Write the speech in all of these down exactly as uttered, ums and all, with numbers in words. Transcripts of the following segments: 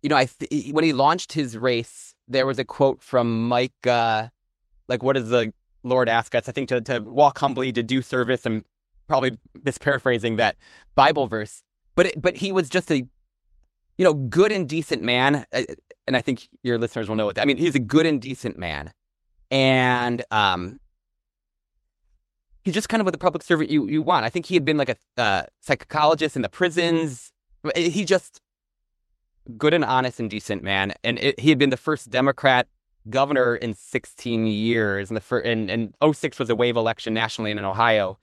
you know, I th- when he launched his race, there was a quote from Mike, uh, like, what does the Lord ask us? I think to, to walk humbly, to do service, and probably misparaphrasing that Bible verse. But it, but he was just a, you know, good and decent man. And I think your listeners will know what that, I mean, he's a good and decent man. And um, he's just kind of what the public servant you, you want. I think he had been like a uh, psychologist in the prisons. He just good and honest and decent man. And it, he had been the first Democrat governor in sixteen years. And the first, and, and oh six was a wave election nationally and in Ohio.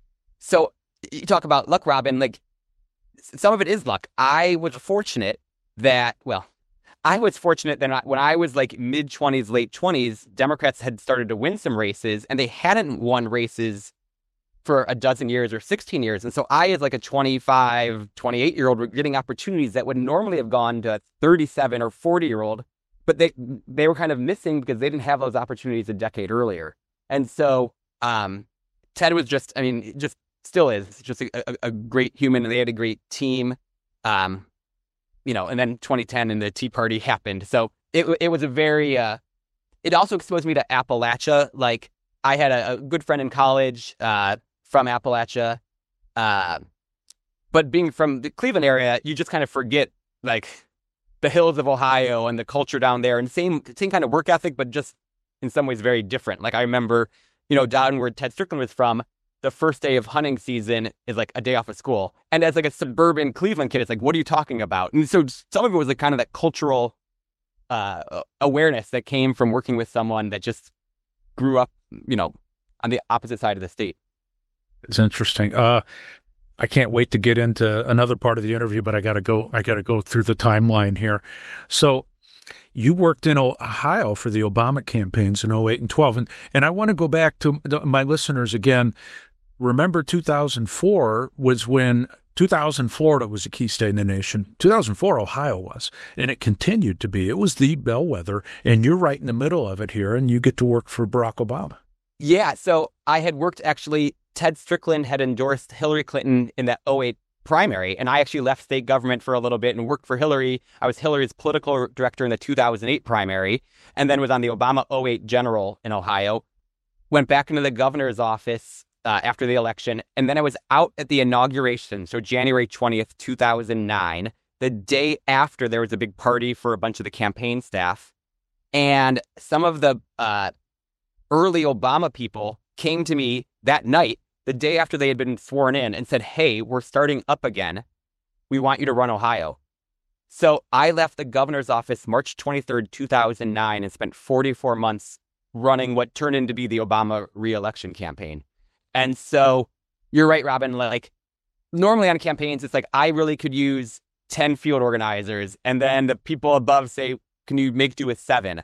So you talk about luck, Robin, like some of it is luck. I was fortunate that, well, I was fortunate that I, when I was like mid twenties, late twenties, Democrats had started to win some races, and they hadn't won races for a dozen years or sixteen years. And so I, as like a twenty-five, twenty-eight year old, were getting opportunities that would normally have gone to a thirty-seven or forty year old, but they, they were kind of missing because they didn't have those opportunities a decade earlier. And so um, Ted was just, I mean, just still is just a, a, a great human, and they had a great team. Um, you know, and then twenty ten and the Tea Party happened. So it it was a very, uh, it also exposed me to Appalachia. Like I had a, a good friend in college uh, from Appalachia. Uh, but being from the Cleveland area, you just kind of forget like the hills of Ohio and the culture down there, and same, same kind of work ethic, but just in some ways very different. Like I remember, you know, down where Ted Strickland was from, the first day of hunting season is like a day off of school. And as like a suburban Cleveland kid, it's like, what are you talking about? And so some of it was like kind of that cultural uh, awareness that came from working with someone that just grew up, you know, on the opposite side of the state. It's interesting. Uh, I can't wait to get into another part of the interview, but I got to go, I got to go through the timeline here. So you worked in Ohio for the Obama campaigns in oh eight and twelve. And, and I want to go back to my listeners again. Remember, two thousand four was when two thousand Florida was a key state in the nation. two thousand four, Ohio was, and it continued to be. It was the bellwether, and you're right in the middle of it here, and you get to work for Barack Obama. Yeah, so I had worked, actually, Ted Strickland had endorsed Hillary Clinton in that oh eight primary, and I actually left state government for a little bit and worked for Hillary. I was Hillary's political director in the two thousand eight primary, and then was on the Obama oh eight general in Ohio. Went back into the governor's office Uh, after the election. And then I was out at the inauguration. So January twentieth, two thousand nine, the day after there was a big party for a bunch of the campaign staff. And some of the uh, early Obama people came to me that night, the day after they had been sworn in, and said, hey, we're starting up again. We want you to run Ohio. So I left the governor's office March twenty-third, two thousand nine, and spent forty-four months running what turned into be the Obama re-election campaign. And so you're right, Robin, like normally on campaigns, it's like, I really could use ten field organizers. And then the people above say, can you make do with seven?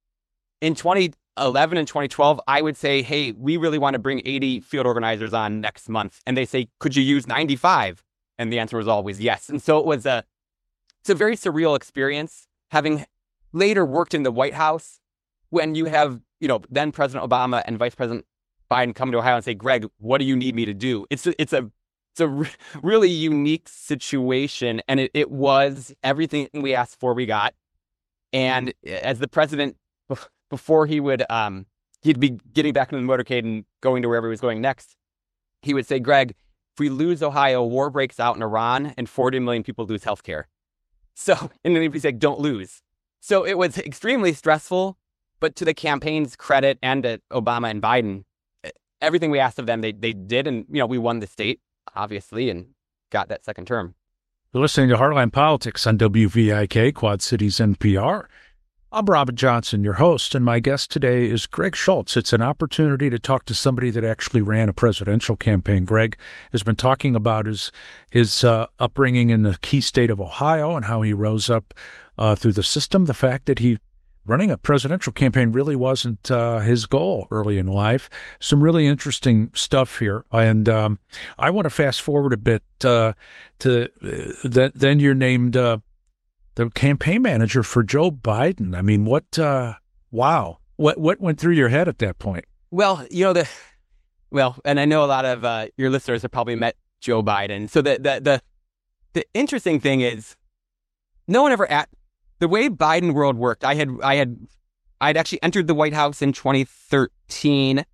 In twenty eleven and twenty twelve, I would say, hey, we really want to bring eighty field organizers on next month. And they say, could you use ninety-five? And the answer was always yes. And so it was a, it's a very surreal experience, having later worked in the White House when you have, you know, then President Obama and Vice President Biden come to Ohio and say, Greg, what do you need me to do? It's a, it's a, it's a re- really unique situation. And it, it was everything we asked for, we got. And as the president, before he would, um, he'd be getting back into the motorcade and going to wherever he was going next, he would say, Greg, if we lose Ohio, war breaks out in Iran and forty million people lose healthcare. So, and then he'd say, don't lose. So it was extremely stressful, but to the campaign's credit and to Obama and Biden, everything we asked of them, they they did. And, you know, we won the state, obviously, and got that second term. You're listening to Heartline Politics on W V I K, Quad Cities N P R. I'm Robin Johnson, your host, and my guest today is Greg Schultz. It's an opportunity to talk to somebody that actually ran a presidential campaign. Greg has been talking about his, his uh, upbringing in the key state of Ohio and how he rose up uh, through the system, the fact that he running a presidential campaign really wasn't uh, his goal early in life. Some really interesting stuff here. And um, I want to fast forward a bit uh, to uh, th- then you're named uh, the campaign manager for Joe Biden. I mean, what, uh, wow. What what went through your head at that point? Well, you know, the, well, and I know a lot of uh, your listeners have probably met Joe Biden. So the, the, the, the interesting thing is no one ever at, the way Biden world worked, I had I had I'd actually entered the White House in twenty thirteen,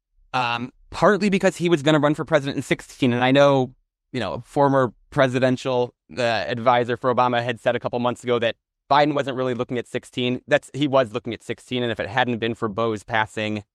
um, partly because he was going to run for president in sixteen, and I know, you know, a former presidential uh, advisor for Obama had said a couple months ago that Biden wasn't really looking at sixteen. That's he was looking at sixteen, and if it hadn't been for Bo's passing,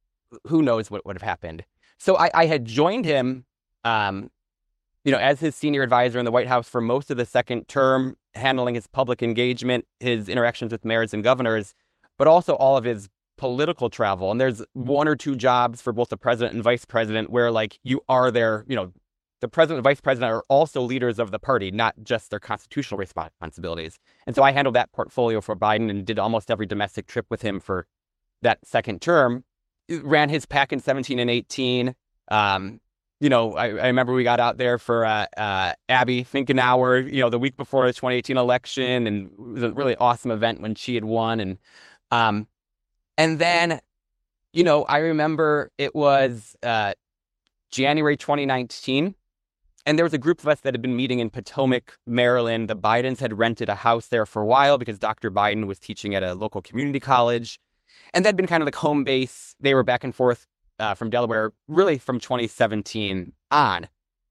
who knows what would have happened. So I, I had joined him, um, you know, as his senior advisor in the White House for most of the second term, handling his public engagement, his interactions with mayors and governors, but also all of his political travel. And there's one or two jobs for both the president and vice president where, like, you are there, you know, the president and vice president are also leaders of the party, not just their constitutional responsibilities. And so I handled that portfolio for Biden and did almost every domestic trip with him for that second term. Ran his PAC in seventeen and eighteen. Um, you know, I, I remember we got out there for uh, uh, Abby Finkenauer, you know, the week before the twenty eighteen election, and it was a really awesome event when she had won. And um, and then, you know, I remember it was uh, January twenty nineteen, and there was a group of us that had been meeting in Potomac, Maryland. The Bidens had rented a house there for a while because Doctor Biden was teaching at a local community college. And that'd been kind of like home base. They were back and forth uh, from Delaware, really from twenty seventeen on.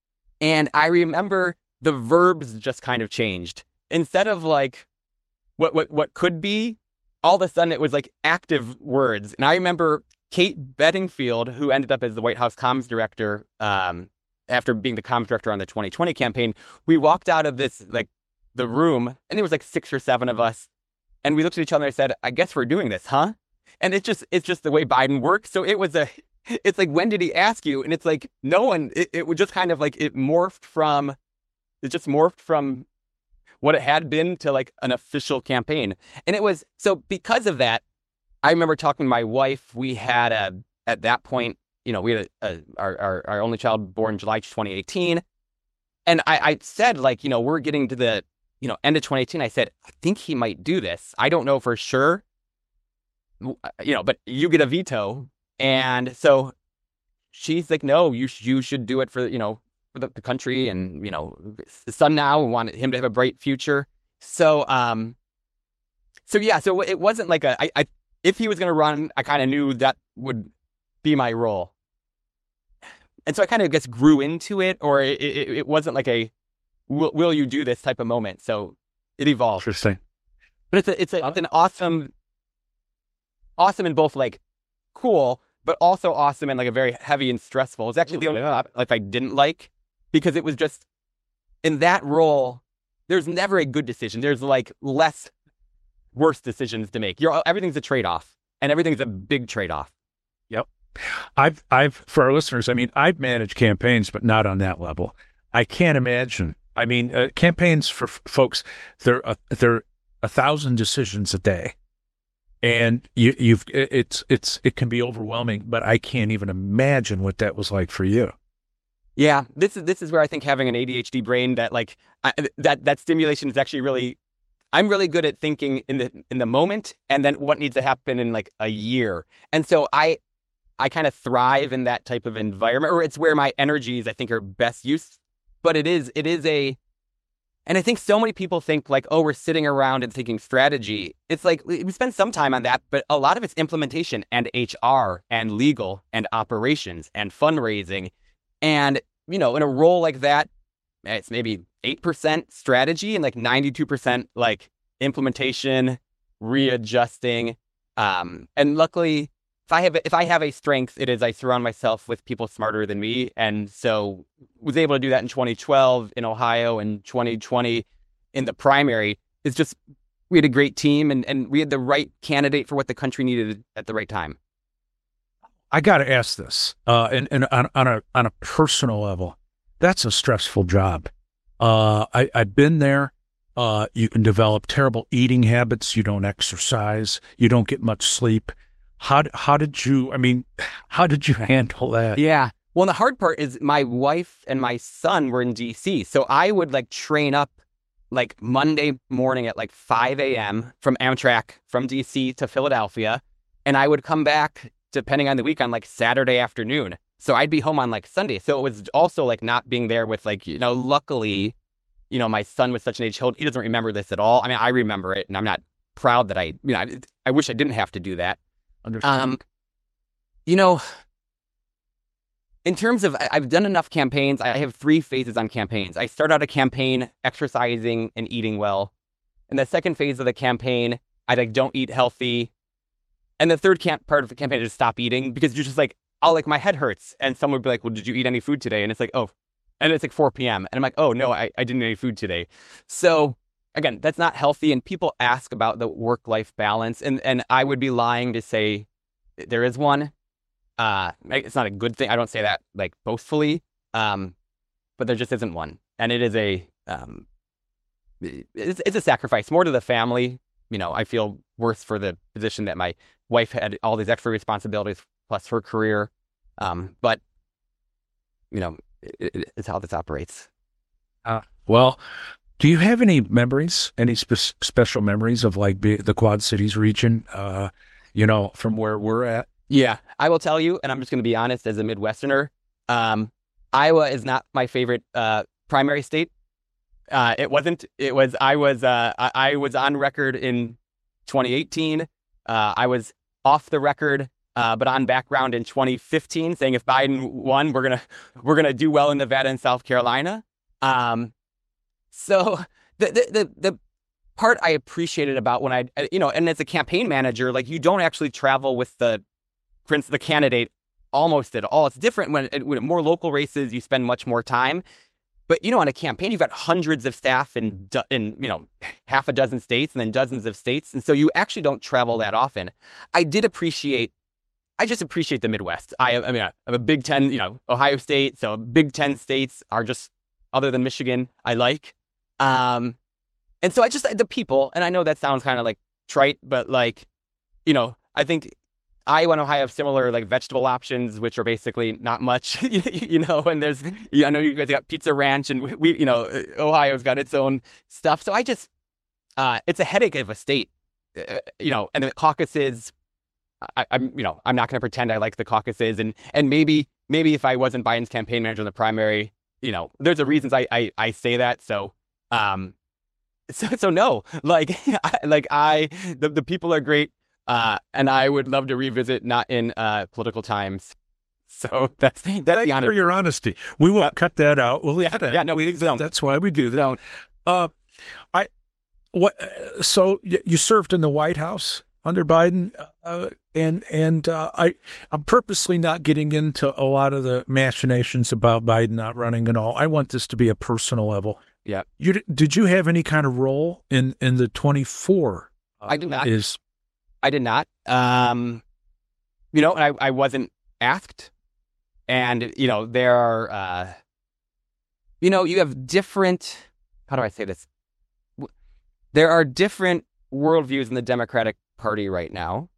And I remember the verbs just kind of changed. Instead of like what what what could be, all of a sudden it was like active words. And I remember Kate Bedingfield, who ended up as the White House comms director um, after being the comms director on the twenty twenty campaign. We walked out of this, like, the room, and there was like six or seven of us. And we looked at each other and said, I guess we're doing this, huh? And it's just, it's just the way Biden works. So it was a, it's like, when did he ask you? And it's like, no one, it, it would just kind of like, it morphed from, it just morphed from what it had been to like an official campaign. And it was, so because of that, I remember talking to my wife. We had a, at that point, you know, we had a, a, our, our, our only child born July twenty eighteen. And I, I said, like, you know, we're getting to the, you know, end of twenty eighteen. I said, I think he might do this. I don't know for sure. You know, but you get a veto. And so she's like, no, you, sh- you should do it for, you know, for the, the country. And, you know, the son now wanted him to have a bright future. So, um, so yeah, so it wasn't like a, I, I if he was going to run, I kind of knew that would be my role. And so I kind of guess grew into it, or it, it, it wasn't like a, will, will you do this type of moment. So it evolved. Interesting. But it's a, it's, a, it's an awesome, awesome in both like cool, but also awesome and like a very heavy and stressful. It's actually the only life I didn't like, because it was just in that role, there's never a good decision. There's like less worse decisions to make. You're, everything's a trade-off, and everything's a big trade-off. Yep. I've, I've, for our listeners, I mean, I've managed campaigns, but not on that level. I can't imagine. I mean, uh, campaigns for f- folks, they're, uh, they're a thousand decisions a day. And you, you've, it's, it's, it can be overwhelming, but I can't even imagine what that was like for you. Yeah, this is this is where I think having an A D H D brain, that like I, that that stimulation is actually really, I'm really good at thinking in the in the moment, and then what needs to happen in like a year. And so I, I kind of thrive in that type of environment, or it's where my energies I think are best used. But it is it is a. And I think so many people think like, oh, we're sitting around and thinking strategy. It's like we spend some time on that, but a lot of it's implementation and H R and legal and operations and fundraising. And, you know, in a role like that, it's maybe eight percent strategy and like ninety-two percent like implementation, readjusting. Um, and luckily, if I have if I have a strength, it is I surround myself with people smarter than me. And so was able to do that in twenty twelve in Ohio and twenty twenty in the primary. It's just, we had a great team, and, and we had the right candidate for what the country needed at the right time. I got to ask this, uh, and, and on, on a on a personal level, that's a stressful job. Uh, I, I've been there. Uh, you can develop terrible eating habits. You don't exercise. You don't get much sleep. How how did you? I mean, how did you handle that? Yeah. Well, the hard part is my wife and my son were in D C, so I would like train up like Monday morning at like five a.m. from Amtrak from D C to Philadelphia, and I would come back depending on the week on like Saturday afternoon. So I'd be home on like Sunday. So it was also like not being there with like, you know, luckily you know, my son was such an age, he doesn't remember this at all. I mean, I remember it, and I'm not proud that I, you know, I, I wish I didn't have to do that. Understand. Um, you know, in terms of, I've done enough campaigns. I have three phases on campaigns. I start out a campaign exercising and eating well. And the second phase of the campaign, I like don't eat healthy. And the third camp part of the campaign is stop eating, because you're just like, oh, like my head hurts. And someone would be like, well, did you eat any food today? And it's like, oh, and it's like four p.m. And I'm like, oh, no, I, I didn't eat any food today. So again, that's not healthy. And people ask about the work-life balance. And, and I would be lying to say there is one. Uh, it's not a good thing. I don't say that like boastfully, um, but there just isn't one. And it is a, um, it's, it's a sacrifice more to the family. You know, I feel worse for the position that my wife had all these extra responsibilities plus her career. Um, but, you know, it, it, it's how this operates. Uh, well, do you have any memories, any spe- special memories of like be, the Quad Cities region, uh, you know, from where we're at? Yeah, I will tell you, and I'm just going to be honest as a Midwesterner, um, Iowa is not my favorite uh, primary state. Uh, it wasn't. It was. I was. Uh, I, I was on record in twenty eighteen. Uh, I was off the record, uh, but on background in twenty fifteen, saying if Biden won, we're gonna we're gonna do well in Nevada and South Carolina. Um, so the, the the the part I appreciated about when I you know, and as a campaign manager, like you don't actually travel with the prince the candidate almost at all. It's different when when more local races, you spend much more time. But, you know, on a campaign, you've got hundreds of staff in, in, you know, half a dozen states and then dozens of states. And so you actually don't travel that often. I did appreciate, I just appreciate the Midwest. I, I mean, I have a Big Ten, you know, Ohio State. So Big Ten states are just, other than Michigan, I like. Um, and so I just, the people, and I know that sounds kind of like trite, but like, you know, I think Iowa and Ohio have similar like vegetable options, which are basically not much, you know, and there's, I know you guys got Pizza Ranch and we, you know, Ohio's got its own stuff. So I just, uh, it's a headache of a state, uh, you know, and the caucuses, I, I'm, you know, I'm not going to pretend I like the caucuses, and, and maybe, maybe if I wasn't Biden's campaign manager in the primary, you know, there's a reasons I, I, I say that. So, um, so, so no, like, I, like I, the, the people are great. Uh, and I would love to revisit, not in uh, political times. So that's that's Thank the honor. For your honesty. We won't cut that out. We'll leave that. Yeah, no, we don't. That's why we do that. Uh, I what? So you served in the White House under Biden, uh, and and uh, I I'm purposely not getting into a lot of the machinations about Biden not running and all. I want this to be a personal level. Yeah. You did you have any kind of role in in the twenty-four? Uh, I did not. Is I did not. Um, you know, and I, I wasn't asked. And, you know, there are, uh, you know, you have different, how do I say this? There are different worldviews in the Democratic Party right now.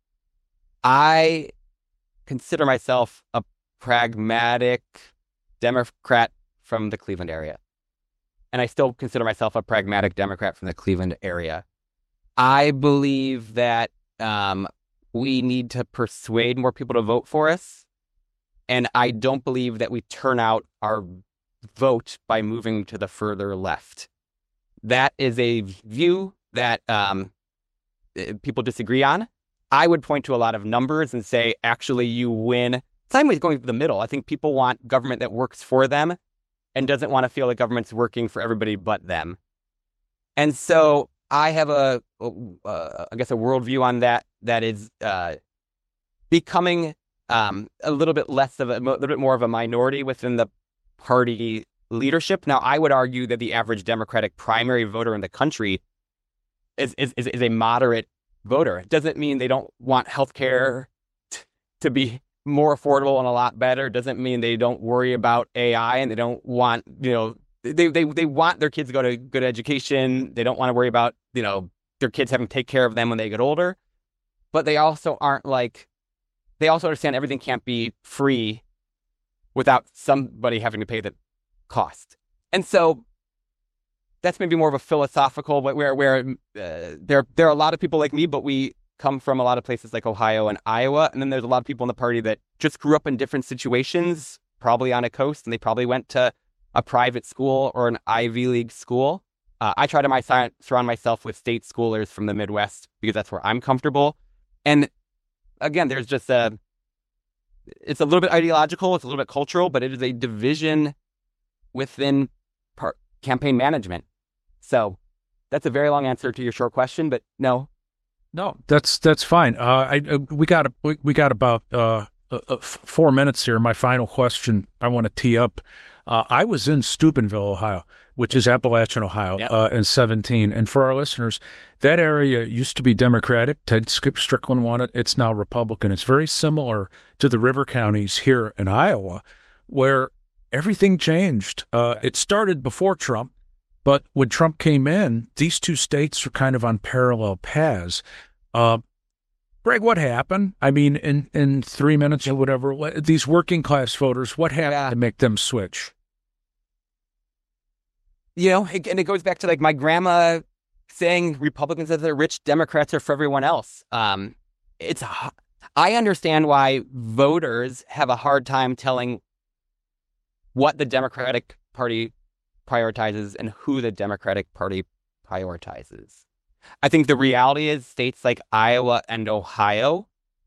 I consider myself a pragmatic Democrat from the Cleveland area. And I still consider myself a pragmatic Democrat from the Cleveland area. I believe that Um, we need to persuade more people to vote for us. And I don't believe that we turn out our vote by moving to the further left. That is a view that um, people disagree on. I would point to a lot of numbers and say, actually, you win. Sideways going to the middle. I think people want government that works for them and doesn't want to feel like government's working for everybody but them. And so I have a, uh, I guess, a worldview on that that is uh, becoming um, a little bit less of a, a little bit more of a minority within the party leadership. Now, I would argue that the average Democratic primary voter in the country is is is, is a moderate voter. It doesn't mean they don't want healthcare t- to be more affordable and a lot better. It doesn't mean they don't worry about A I and they don't want, you know, They, they they want their kids to go to good education. They don't want to worry about, you know, their kids having to take care of them when they get older. But they also aren't like, they also understand everything can't be free without somebody having to pay the cost. And so that's maybe more of a philosophical, where where uh, there there are a lot of people like me, but we come from a lot of places like Ohio and Iowa. And then there's a lot of people in the party that just grew up in different situations, probably on a coast, and they probably went to a private school or an Ivy League school. Uh, I try to my, surround myself with state schoolers from the Midwest because that's where I'm comfortable. And again, there's just a, it's a little bit ideological, it's a little bit cultural, but it is a division within par- campaign management. So that's a very long answer to your short question, but no. No, that's that's fine. Uh, I uh, we got we, we got about uh, uh, four minutes here. My final question I want to tee up. Uh, I was in Steubenville, Ohio, which is Appalachian, Ohio, yep. uh, in seventeen. And for our listeners, that area used to be Democratic. Ted Strickland won it. It's now Republican. It's very similar to the river counties here in Iowa, where everything changed. Uh, it started before Trump, but when Trump came in, these two states are kind of on parallel paths. Uh, Greg, what happened? I mean, in, in three minutes or whatever, what, these working class voters, what happened yeah. to make them switch? You know, it, and it goes back to like my grandma saying Republicans are the rich, Democrats are for everyone else. Um, it's I understand why voters have a hard time telling what the Democratic Party prioritizes and who the Democratic Party prioritizes. I think the reality is states like Iowa and Ohio,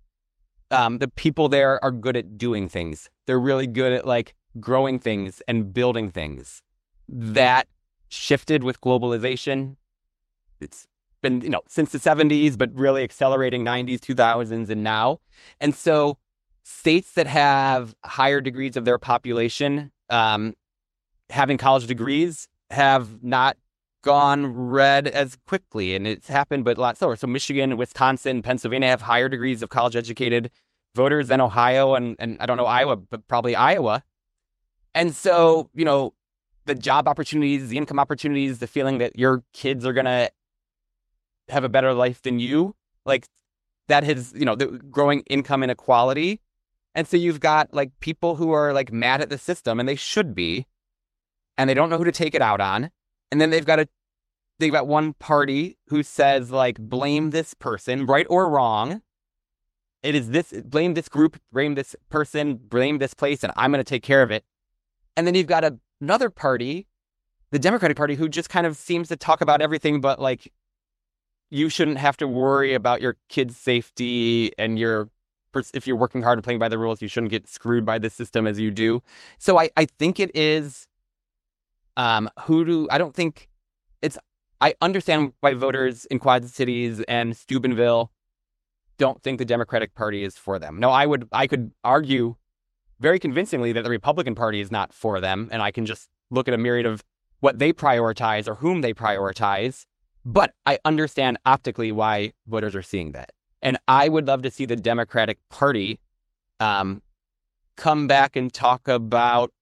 um, the people there are good at doing things. They're really good at like growing things and building things. That shifted with globalization. It's been, you know, since the seventies, but really accelerating nineties, two thousands, and now. And so states that have higher degrees of their population um, having college degrees have not gone red as quickly. And it's happened, but a lot slower. So Michigan, Wisconsin, Pennsylvania have higher degrees of college educated voters than Ohio and, and I don't know Iowa, but probably Iowa. And so, you know, the job opportunities, the income opportunities, the feeling that your kids are going to have a better life than you, like that has, you know, the growing income inequality. And so you've got like people who are like mad at the system, and they should be, and they don't know who to take it out on. And then they've got a, they've got one party who says like, blame this person, right or wrong. It is this, blame this group, blame this person, blame this place, and I'm going to take care of it. And then you've got a, another party, the Democratic Party, who just kind of seems to talk about everything, but like, you shouldn't have to worry about your kids' safety, and your, if you're working hard and playing by the rules, you shouldn't get screwed by the system as you do. So I, I think it is, um, who do, I don't think it's, I understand why voters in Quad Cities and Steubenville don't think the Democratic Party is for them. No, I would, I could argue very convincingly that the Republican Party is not for them. And I can just look at a myriad of what they prioritize or whom they prioritize. But I understand optically why voters are seeing that. And I would love to see the Democratic Party um, come back and talk about,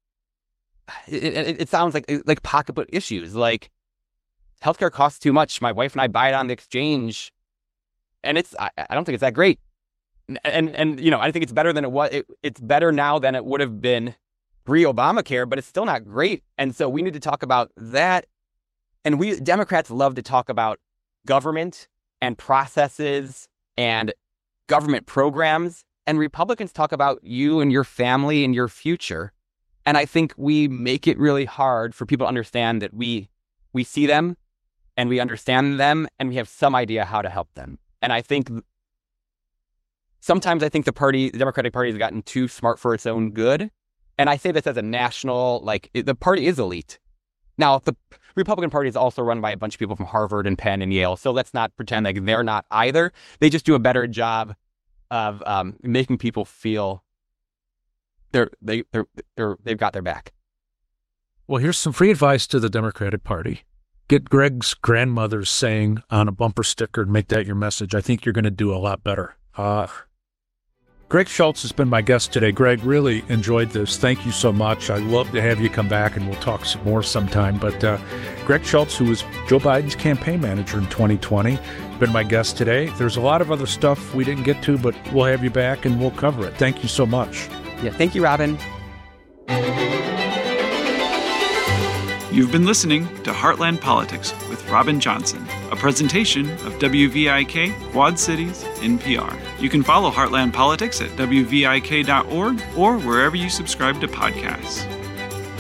it, it, it sounds like like pocketbook issues, like healthcare costs too much. My wife and I buy it on the exchange, and it's I, I don't think it's that great. And, and, and you know, I think it's better than it was. It, it's better now than it would have been pre-Obamacare, but it's still not great. And so we need to talk about that. And we Democrats love to talk about government and processes and government programs. And Republicans talk about you and your family and your future. And I think we make it really hard for people to understand that we we see them and we understand them and we have some idea how to help them. And I think sometimes I think the party, the Democratic Party, has gotten too smart for its own good. And I say this as a national, like the party is elite. Now, the Republican Party is also run by a bunch of people from Harvard and Penn and Yale. So let's not pretend like they're not either. They just do a better job of um, making people feel they're, they, they're, they're, they've got their back. Well, here's some free advice to the Democratic Party. Get Greg's grandmother's saying on a bumper sticker and make that your message. I think you're going to do a lot better. Uh, Greg Schultz has been my guest today. Greg, really enjoyed this. Thank you so much. I'd love to have you come back and we'll talk some more sometime. But uh, Greg Schultz, who was Joe Biden's campaign manager in twenty twenty, been my guest today. There's a lot of other stuff we didn't get to, but we'll have you back and we'll cover it. Thank you so much. Yeah, thank you, Robin. You've been listening to Heartland Politics with Robin Johnson, a presentation of W V I K Quad Cities N P R. You can follow Heartland Politics at W V I K dot org or wherever you subscribe to podcasts.